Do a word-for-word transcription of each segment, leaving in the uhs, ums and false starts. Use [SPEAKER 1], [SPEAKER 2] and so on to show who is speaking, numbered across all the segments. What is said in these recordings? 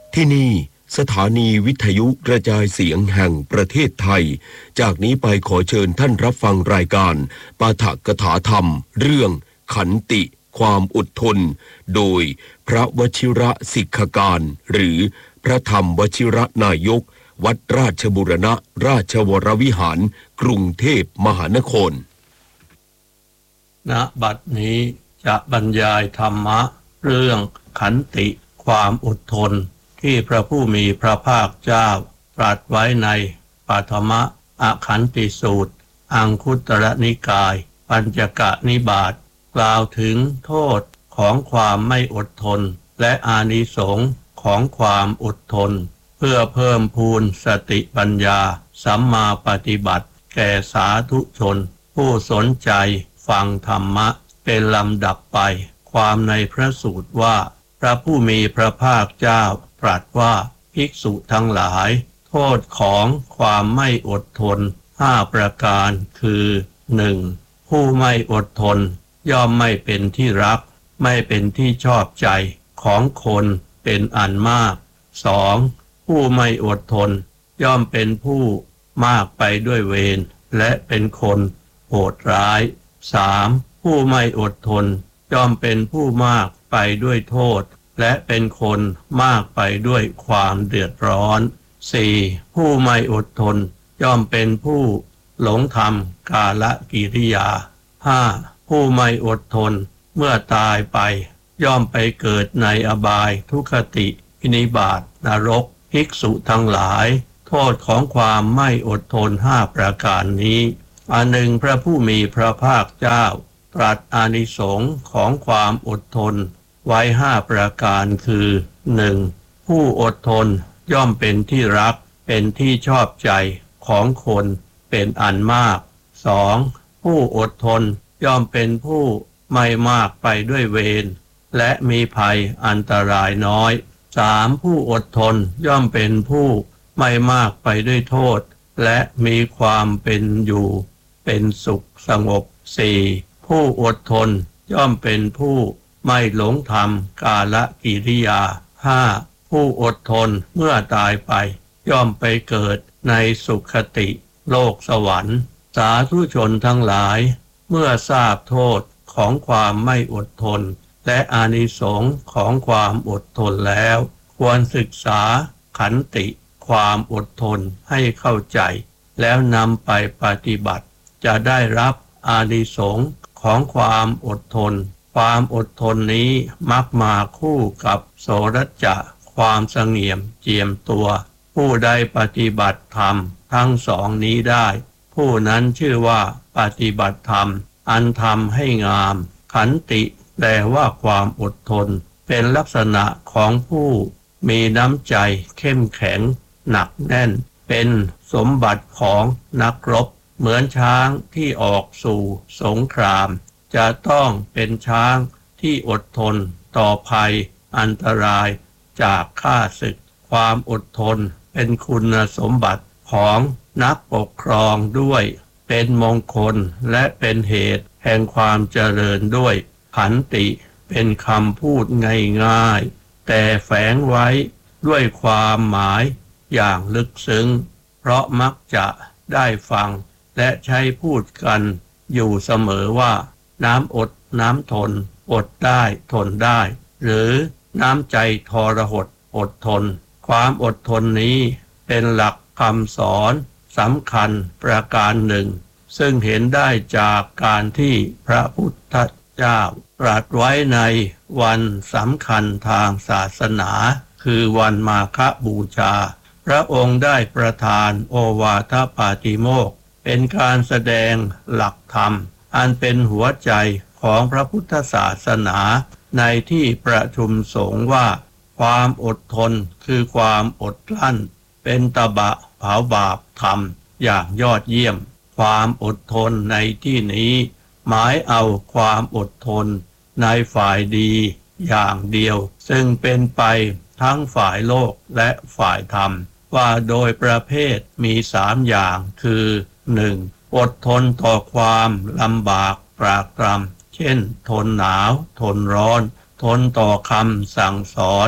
[SPEAKER 1] ที่นี่สถานีวิทยุกระจายเสียงแห่งประเทศไทยจากนี้ไปขอเชิญท่านรับฟังรายการปาฐกถาธรรมเรื่องขันติความอดทนโดยพระวชิระสิกขการหรือพระธรรมวชิระนายกวัดราชบูรณะราชวรวิหารกรุงเทพมหานคร
[SPEAKER 2] ณบัดนี้จะบรรยายธรรมะเรื่องขันติความอดทนที่พระผู้มีพระภาคเจ้าตรัสไว้ในปฐมอขันติสูตรอังคุตรนิกายปัญจกนิบาตกล่าวถึงโทษของความไม่อดทนและอานิสงส์ของความอดทนเพื่อเพิ่มพูนสติปัญญาสัมมาปฏิบัติแก่สาธุชนผู้สนใจฟังธรรมะเป็นลำดับไปความในพระสูตรว่าพระผู้มีพระภาคเจ้าตรัสว่าภิกษุทั้งหลายโทษของความไม่อดทนห้าประการคือหนึ่งผู้ไม่อดทนย่อมไม่เป็นที่รักไม่เป็นที่ชอบใจของคนเป็นอันมากสองผู้ไม่อดทนย่อมเป็นผู้มากไปด้วยเวรและเป็นคนโหดร้ายสามผู้ไม่อดทนย่อมเป็นผู้มากไปด้วยโทษและเป็นคนมากไปด้วยความเดือดร้อนสี่ผู้ไม่อดทนย่อมเป็นผู้หลงทำกาลกิริยาห้าผู้ไม่อดทนเมื่อตายไปย่อมไปเกิดในอบายทุกขติพินิบาตนรกภิกษุทั้งหลายโทษของความไม่อดทนห้าประการนี้อันหนึ่งพระผู้มีพระภาคเจ้าตรัสอานิสงส์ของความอดทนไว้ห้าประการคือหนึ่งผู้อดทนย่อมเป็นที่รักเป็นที่ชอบใจของคนเป็นอันมากสองผู้อดทนย่อมเป็นผู้ไม่มากไปด้วยเวรและมีภัยอันตรายน้อยสามผู้อดทนย่อมเป็นผู้ไม่มากไปด้วยโทษและมีความเป็นอยู่เป็นสุขสงบสี่ผู้อดทนย่อมเป็นผู้ไม่หลงทำกาลกิริยาห้าผู้อดทนเมื่อตายไปย่อมไปเกิดในสุขติโลกสวรรค์สาธุชนทั้งหลายเมื่อทราบโทษของความไม่อดทนและอานิสงส์ของความอดทนแล้วควรศึกษาขันติความอดทนให้เข้าใจแล้วนำไปปฏิบัติจะได้รับอานิสงส์ของความอดทนความอดทนนี้มักมาคู่กับโสรัจจะความเสงี่ยมเจียมตัวผู้ใดปฏิบัติธรรมทั้งสองนี้ได้ผู้นั้นชื่อว่าปฏิบัติธรรมอันทำให้งามขันติแปลว่าความอดทนเป็นลักษณะของผู้มีน้ำใจเข้มแข็งหนักแน่นเป็นสมบัติของนักรบเหมือนช้างที่ออกสู่สงครามจะต้องเป็นช้างที่อดทนต่อภัยอันตรายจากข้าศึกความอดทนเป็นคุณสมบัติของนักปกครองด้วยเป็นมงคลและเป็นเหตุแห่งความเจริญด้วยขันติเป็นคำพูดง่ายๆแต่แฝงไว้ด้วยความหมายอย่างลึกซึ้งเพราะมักจะได้ฟังและใช้พูดกันอยู่เสมอว่าน้ำอดน้ำทนอดได้ทนได้หรือน้ำใจทรหดอดทนความอดทนนี้เป็นหลักคำสอนสำคัญประการหนึ่งซึ่งเห็นได้จากการที่พระพุทธเจ้าตรัสไว้ในวันสำคัญทางศาสนาคือวันมาฆบูชาพระองค์ได้ประทานโอวาทปาติโมกข์เป็นการแสดงหลักธรรมอันเป็นหัวใจของพระพุทธศาสนาในที่ประชุมสงฆ์ว่าความอดทนคือความอดกลั้นเป็นตบะเผาบาปธรรมอย่างยอดเยี่ยมความอดทนในที่นี้หมายเอาความอดทนในฝ่ายดีอย่างเดียวซึ่งเป็นไปทั้งฝ่ายโลกและฝ่ายธรรมว่าโดยประเภทมีสามอย่างคือหนึ่งอดทนต่อความลำบากปรากตรำเช่นทนหนาวทนร้อนทนต่อคำสั่งสอน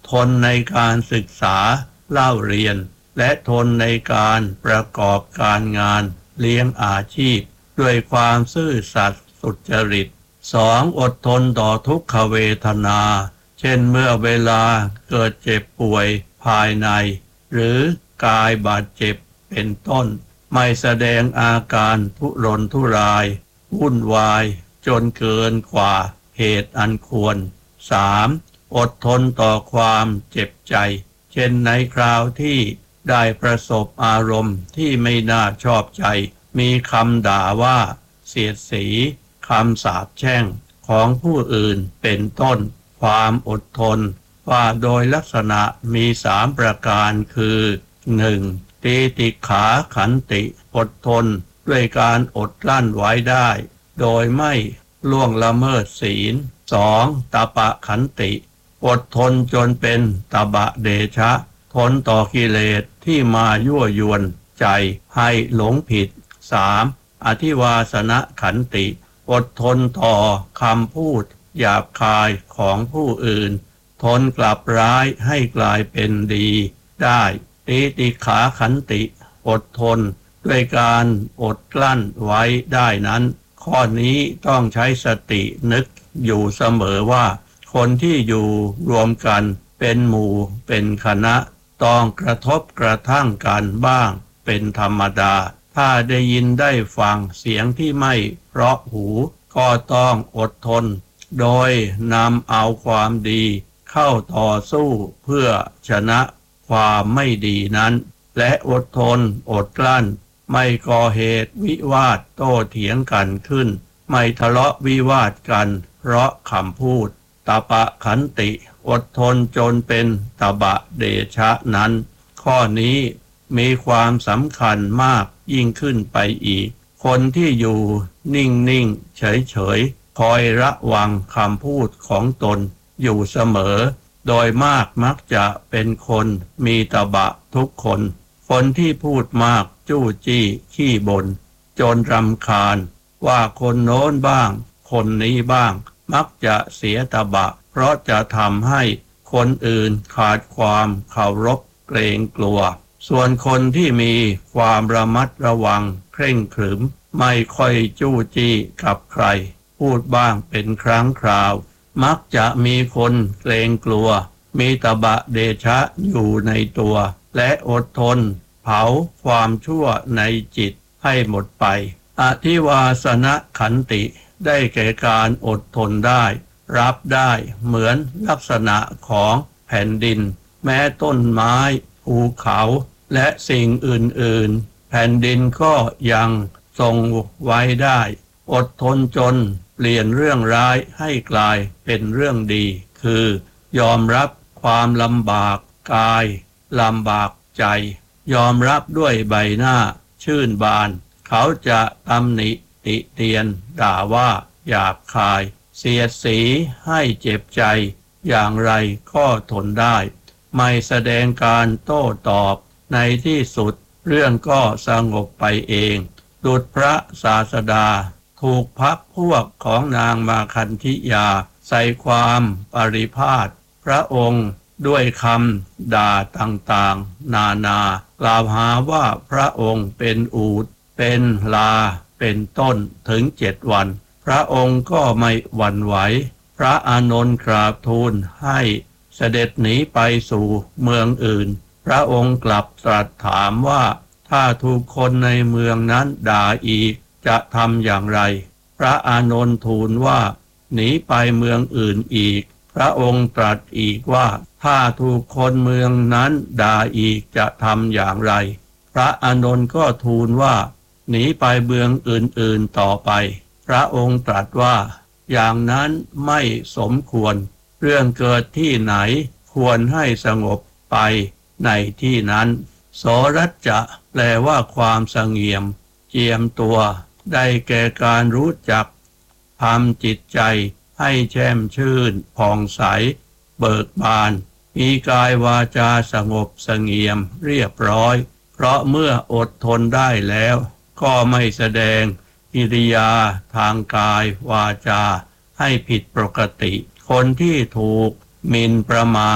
[SPEAKER 2] ทนในการศึกษาเล่าเรียนและทนในการประกอบการงานเลี้ยงอาชีพด้วยความซื่อสัตย์สุจริต สอง อดทนต่อทุกขเวทนาเช่นเมื่อเวลาเกิดเจ็บป่วยภายในหรือกายบาดเจ็บเป็นต้นไม่แสดงอาการทุรนทุรายวุ่นวายจนเกินกว่าเหตุอันควร สาม อดทนต่อความเจ็บใจเช่นในคราวที่ได้ประสบอารมณ์ที่ไม่น่าชอบใจมีคำด่าว่าเสียดสีคำสาปแช่งของผู้อื่นเป็นต้นความอดทนว่าโดยลักษณะมีสามประการคือ หนึ่ง. ตีติขาขันติอดทนด้วยการอดกลั้นไว้ได้โดยไม่ล่วงละเมิดศีล สอง. ตปะขันติอดทนจนเป็นตบะเดชะทนต่อกิเลสที่มายั่วยวนใจให้หลงผิด สาม. อธิวาสนขันติอดทนต่อคำพูดหยาบคายของผู้อื่นทนกลับร้ายให้กลายเป็นดีได้ตีติขาขันติอดทนด้วยการอดกลั้นไว้ได้นั้นข้อนี้ต้องใช้สตินึกอยู่เสมอว่าคนที่อยู่รวมกันเป็นหมู่เป็นคณะต้องกระทบกระทั่งกันบ้างเป็นธรรมดาถ้าได้ยินได้ฟังเสียงที่ไม่เพราะหูก็ต้องอดทนโดยนำเอาความดีเข้าต่อสู้เพื่อชนะความไม่ดีนั้นและอดทนอดกลั้นไม่ก่อเหตุวิวาทโต้เถียงกันขึ้นไม่ทะเลาะวิวาทกันเพราะคำพูดตปะขันติอดทนจนเป็นตบะเดชะนั้นข้อนี้มีความสำคัญมากยิ่งขึ้นไปอีกคนที่อยู่นิ่งๆเฉยๆคอยระวังคำพูดของตนอยู่เสมอโดยมากมักจะเป็นคนมีตบะทุกคนคนที่พูดมากจู้จี้ขี้บ่นจนรำคาญว่าคนโน้นบ้างคนนี้บ้างมักจะเสียตบะเพราะจะทำให้คนอื่นขาดความเคารพเกรงกลัวส่วนคนที่มีความระมัดระวังเคร่งขรึมไม่ค่อยจู้จี้กับใครพูดบ้างเป็นครั้งคราวมักจะมีคนเกรงกลัวมีตบะเดชะอยู่ในตัวและอดทนเผาความชั่วในจิตให้หมดไปอธิวาสนขันติได้แก่การอดทนได้รับได้เหมือนลักษณะของแผ่นดินแม้ต้นไม้ภูเขาและสิ่งอื่นๆแผ่นดินก็ยังทรงไว้ได้อดทนจนเปลี่ยนเรื่องร้ายให้กลายเป็นเรื่องดีคือยอมรับความลำบากกายลำบากใจยอมรับด้วยใบหน้าชื่นบานเขาจะตำหนิติเตียนด่าว่าหยาบคายเสียดสีให้เจ็บใจอย่างไรก็ทนได้ไม่แสดงการโต้ตอบในที่สุดเรื่องก็สงบไปเองดุจพระศาสดาถูกพรรคพวกของนางมาคันธิยาใส่ความปริพาทพระองค์ด้วยคำด่าต่างๆนานากล่าวหาว่าพระองค์เป็นอูฐเป็นลาเป็นต้นถึงเจ็ดวันพระองค์ก็ไม่หวั่นไหวพระอานนท์กราบทูลให้เสด็จหนีไปสู่เมืองอื่นพระองค์กลับตรัสถามว่าถ้าถูกคนในเมืองนั้นด่าอีกจะทำอย่างไรพระอานนท์ทูลว่าหนีไปเมืองอื่นอีกพระองค์ตรัสอีกว่าถ้าถูกคนเมืองนั้นด่าอีกจะทำอย่างไรพระอานนท์ก็ทูลว่าหนีไปเมืองอื่นๆต่อไปพระองค์ตรัสว่าอย่างนั้นไม่สมควรเรื่องเกิดที่ไหนควรให้สงบไปในที่นั้นโสรัจจะแปลว่าความสงเงียมเจียมตัวได้แก่การรู้จักทำจิตใจให้แช่มชื่นผ่องใสเบิกบานมีกายวาจาสงบเสงี่ยมเรียบร้อยเพราะเมื่ออดทนได้แล้วก็ไม่แสดงกิริยาทางกายวาจาให้ผิดปกติคนที่ถูกหมิ่นประมาท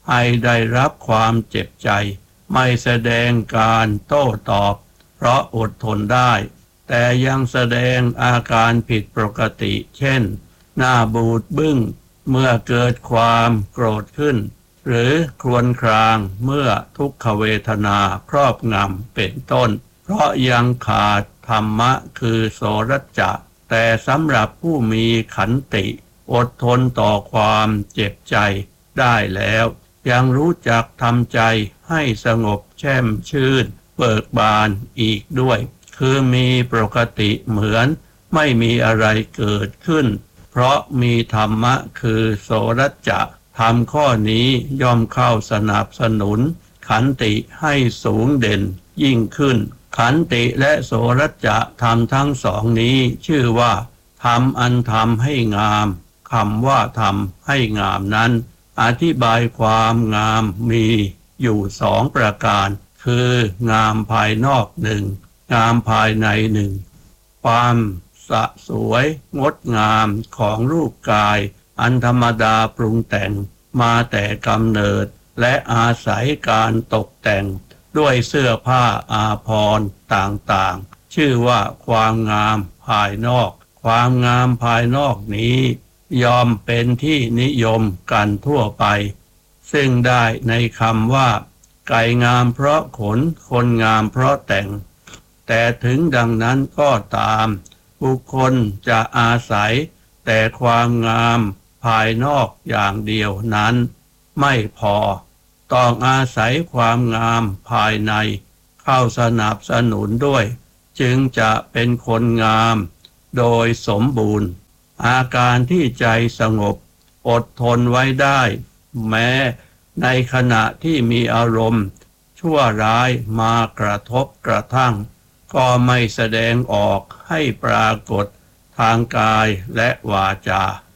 [SPEAKER 2] ให้ได้รับความเจ็บใจไม่แสดงการโต้ตอบเพราะอดทนได้แต่ยังแสดงอาการผิดปกติเช่นหน้าบูดบึ้งเมื่อเกิดความโกรธขึ้นหรือครวญครางเมื่อทุกขเวทนาครอบงำเป็นต้นเพราะยังขาดธรรมะคือโสรัจจะแต่สำหรับผู้มีขันติอดทนต่อความเจ็บใจได้แล้วยังรู้จักทำใจให้สงบแช่มชื่นเบิกบานอีกด้วยคือมีปกติเหมือนไม่มีอะไรเกิดขึ้นเพราะมีธรรมะคือโสรัจจะธรรมข้อนี้ย่อมเข้าสนับสนุนขันติให้สูงเด่นยิ่งขึ้นขันติและโสรัจจะธรรมทั้งสองนี้ชื่อว่าธรรมอันทำให้งามคำว่าธรรมให้งามนั้นอธิบายความงามมีอยู่สองประการคืองามภายนอกหนึ่งงามภายในหนึ่งความสะสวยงดงามของรูปกายอันธรรมดาปรุงแต่งมาแต่กำเนิดและอาศัยการตกแต่งด้วยเสื้อผ้าอาภรณ์ต่างๆชื่อว่าความงามภายนอกความงามภายนอกนี้ยอมเป็นที่นิยมกันทั่วไปซึ่งได้ในคำว่าไก่งามเพราะขนคนงามเพราะแต่งแต่ถึงดังนั้นก็ตามบุคคลจะอาศัยแต่ความงามภายนอกอย่างเดียวนั้นไม่พอต้องอาศัยความงามภายในเข้าสนับสนุนด้วยจึงจะเป็นคนงามโดยสมบูรณ์อาการที่ใจสงบอดทนไว้ได้แม้ในขณะที่มีอารมณ์ชั่วร้ายมากระทบกระทั่งก็ไม่แสดงออกให้ปรากฏทางกายและวาจา